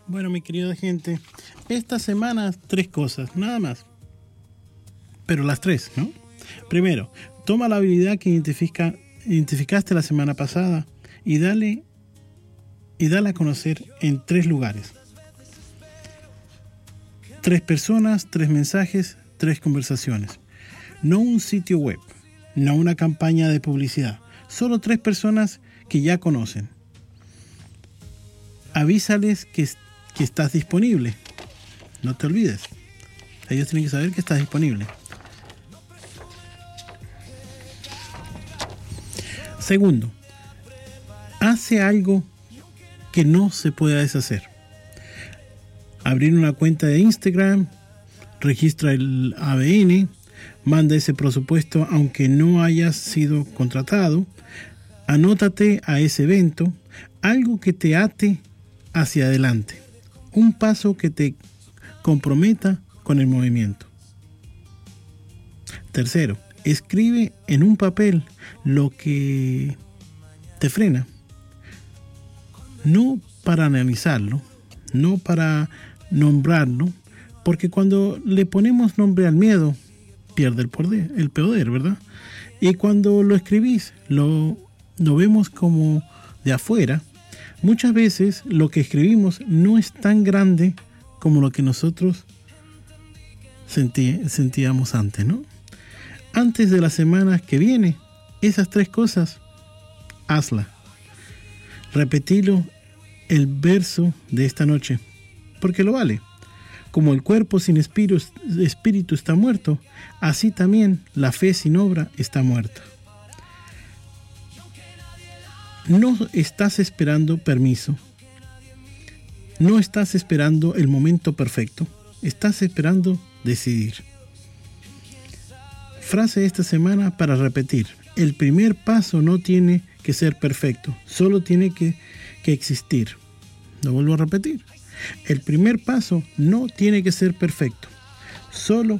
Bueno, mi querida gente, esta semana 3 cosas, nada más. Pero las 3, ¿no? Primero, toma la habilidad que identificaste la semana pasada y dala a conocer en 3 lugares. 3 personas, 3 mensajes, 3 conversaciones. No un sitio web, no una campaña de publicidad. Solo 3 personas que ya conocen. Avísales que estás disponible. No te olvides. Ellos tienen que saber que estás disponible. Segundo, hace algo que no se pueda deshacer. Abrir una cuenta de Instagram, registra el ABN, manda ese presupuesto aunque no hayas sido contratado, anótate a ese evento, algo que te ate hacia adelante, un paso que te comprometa con el movimiento. Tercero, escribe en un papel lo que te frena, no para analizarlo, no para nombrarlo, porque cuando le ponemos nombre al miedo, pierde el poder, ¿verdad? Y cuando lo escribís, lo vemos como de afuera. Muchas veces lo que escribimos no es tan grande como lo que nosotros sentíamos antes, ¿no? Antes de la semana que viene, esas 3 cosas, hazla. Repetilo el verso de esta noche, porque lo vale. Como el cuerpo sin espíritu está muerto, así también la fe sin obra está muerta. No estás esperando permiso. No estás esperando el momento perfecto. Estás esperando decidir. Frase de esta semana para repetir. El primer paso no tiene que ser perfecto. Solo tiene que existir. Lo vuelvo a repetir. El primer paso no tiene que ser perfecto. Solo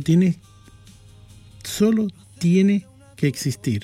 tiene que existir.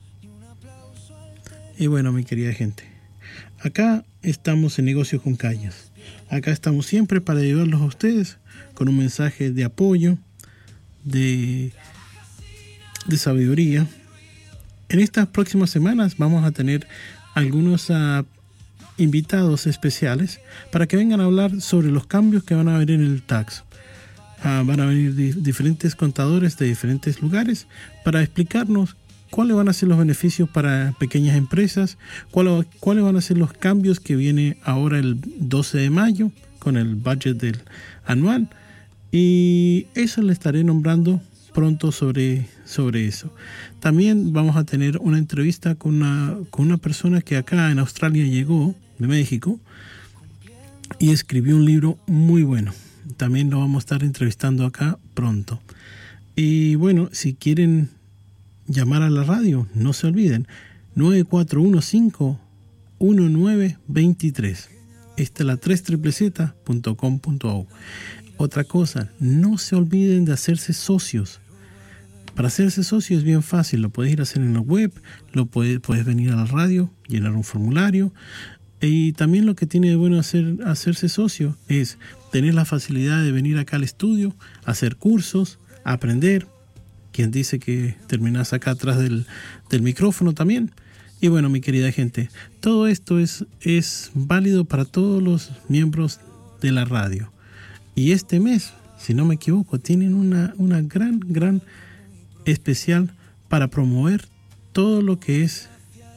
Y bueno, mi querida gente, acá estamos en Negocios con Calles. Acá estamos siempre para ayudarlos a ustedes con un mensaje de apoyo, de sabiduría. En estas próximas semanas vamos a tener algunos invitados especiales para que vengan a hablar sobre los cambios que van a haber en el tax. Van a venir diferentes contadores de diferentes lugares para explicarnos cuáles van a ser los beneficios para pequeñas empresas, cuáles van a ser los cambios que viene ahora el 12 de mayo con el budget del anual, y eso le estaré nombrando pronto sobre eso. También vamos a tener una entrevista con una persona que acá en Australia llegó de México y escribió un libro muy bueno. También lo vamos a estar entrevistando acá pronto. Y bueno, si quieren llamar a la radio, no se olviden, 9415-1923. Esta es la 3ZZZ.com.au. Otra cosa, no se olviden de hacerse socios. Para hacerse socio es bien fácil, lo puedes ir a hacer en la web, puedes venir a la radio, llenar un formulario. Y también lo que tiene de bueno hacerse socio es tener la facilidad de venir acá al estudio, hacer cursos, aprender. Quien dice que terminas acá atrás del micrófono también. Y bueno, mi querida gente, todo esto es válido para todos los miembros de la radio. Y este mes, si no me equivoco, tienen una gran especial para promover todo lo que es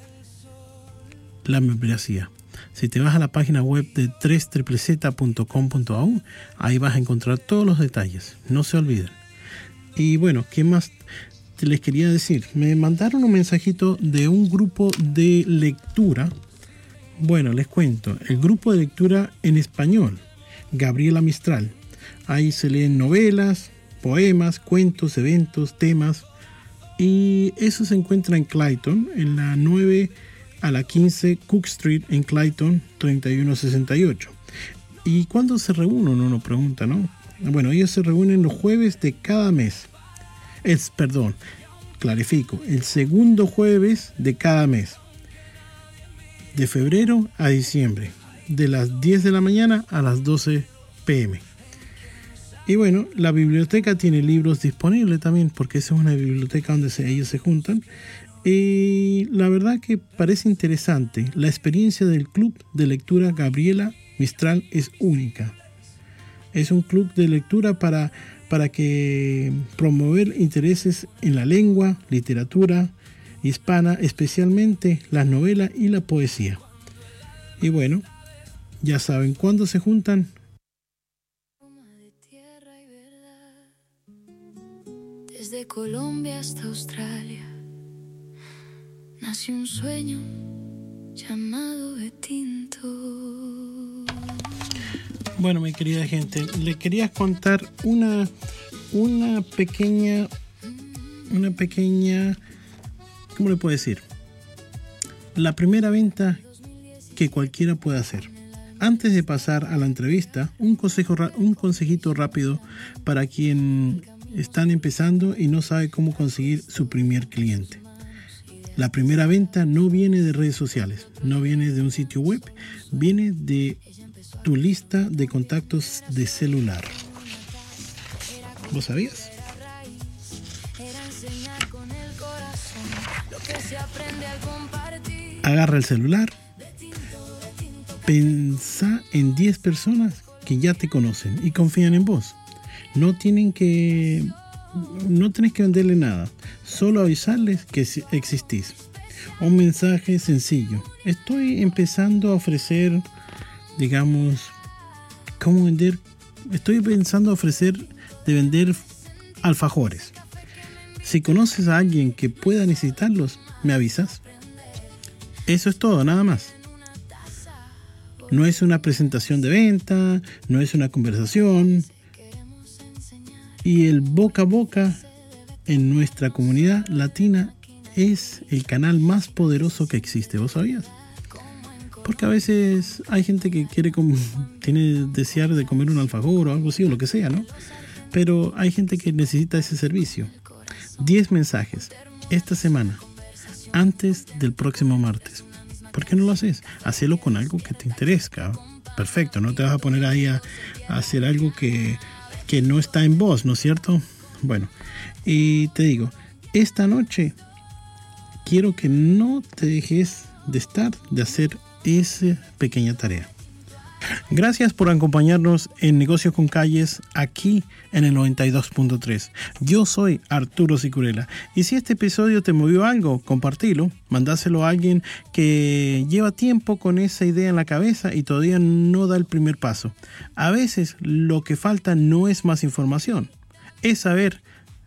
la membresía. Si te vas a la página web de 3ZZZ.com.au, ahí vas a encontrar todos los detalles. No se olviden. Y bueno, ¿qué más les quería decir? Me mandaron un mensajito de un grupo de lectura. Bueno, les cuento. El grupo de lectura en español, Gabriela Mistral. Ahí se leen novelas, poemas, cuentos, eventos, temas. Y eso se encuentra en Clayton, en la 9 a la 15 Cook Street, en Clayton, 3168. ¿Y cuándo se reúnen? Uno pregunta, ¿no? Bueno, ellos se reúnen los jueves de cada mes. Clarifico, el segundo jueves de cada mes. De febrero a diciembre. de las 10 de la mañana a las 12 p.m. Y bueno, la biblioteca tiene libros disponibles también, porque esa es una biblioteca donde ellos se juntan. Y la verdad que parece interesante. La experiencia del Club de Lectura Gabriela Mistral es única. Es un club de lectura para que promover intereses en la lengua, literatura hispana, especialmente las novelas y la poesía. Y bueno, ya saben, ¿cuándo se juntan? Desde Colombia hasta Australia nació un sueño llamado Betinto. Bueno, mi querida gente, le quería contar una pequeña, ¿cómo le puedo decir? La primera venta que cualquiera puede hacer. Antes de pasar a la entrevista, un consejito rápido para quien están empezando y no sabe cómo conseguir su primer cliente. La primera venta no viene de redes sociales, no viene de un sitio web, viene de tu lista de contactos de celular. ¿Vos sabías? Agarra el celular, pensá en 10 personas que ya te conocen y confían en vos. No tenés que venderle nada, solo avisarles que existís. Un mensaje sencillo: estoy empezando a ofrecer, digamos, ¿cómo vender? Estoy pensando de vender alfajores. Si conoces a alguien que pueda necesitarlos, me avisas. Eso es todo, nada más. No es una presentación de venta, no es una conversación. Y el boca a boca en nuestra comunidad latina es el canal más poderoso que existe. ¿Vos sabías? Porque a veces hay gente que tiene desear de comer un alfajor o algo así, o lo que sea, ¿no? Pero hay gente que necesita ese servicio. 10 mensajes esta semana, antes del próximo martes. ¿Por qué no lo haces? Hacelo con algo que te interesa. Perfecto, no te vas a poner ahí a hacer algo que no está en vos, ¿no es cierto? Bueno, y te digo, esta noche quiero que no te dejes de hacer esa pequeña tarea. Gracias por acompañarnos en Negocios con Calles aquí en el 92.3. Yo soy Arturo Sicurela y si este episodio te movió algo, compartilo, mandáselo a alguien que lleva tiempo con esa idea en la cabeza y todavía no da el primer paso. A veces lo que falta no es más información, es saber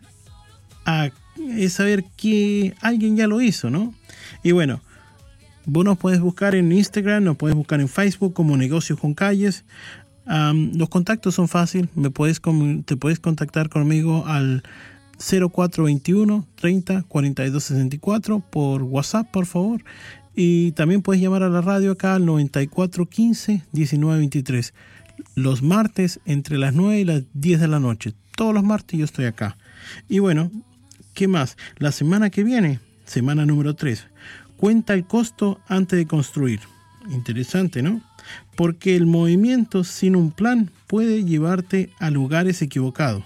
que alguien ya lo hizo, ¿no? Y bueno, vos nos puedes buscar en Instagram, nos puedes buscar en Facebook como Negocios con Calles. Los contactos son fáciles. Te puedes contactar conmigo al 0421 30 42 64 por WhatsApp, por favor. Y también puedes llamar a la radio acá al 94 15 19 23. Los martes entre las 9 y las 10 de la noche. Todos los martes yo estoy acá. Y bueno, ¿qué más? La semana que viene, semana número 3. Cuenta el costo antes de construir. Interesante, ¿no? Porque el movimiento sin un plan puede llevarte a lugares equivocados.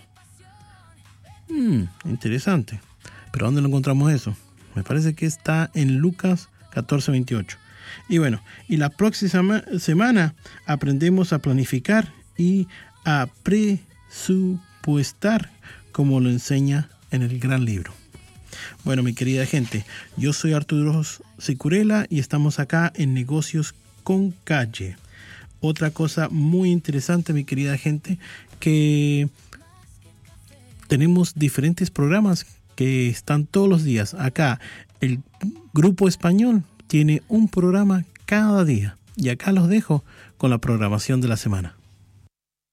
Interesante. ¿Pero dónde lo encontramos eso? Me parece que está en Lucas 14:28. Y bueno, y la próxima semana aprendemos a planificar y a presupuestar como lo enseña en el gran libro. Bueno, mi querida gente, yo soy Arturo Sicurela y estamos acá en Negocios con Calle. Otra cosa muy interesante, mi querida gente, que tenemos diferentes programas que están todos los días. Acá el Grupo Español tiene un programa cada día y acá los dejo con la programación de la semana.